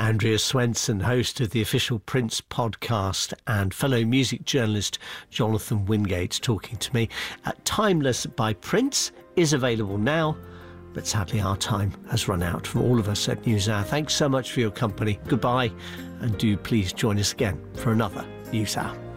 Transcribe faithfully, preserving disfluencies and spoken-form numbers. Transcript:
Andrea Swenson, host of the official Prince podcast, and fellow music journalist Jonathan Wingate talking to me. Uh, Timeless by Prince is available now, but sadly our time has run out. From all of us at NewsHour, thanks so much for your company. Goodbye, and do please join us again for another NewsHour.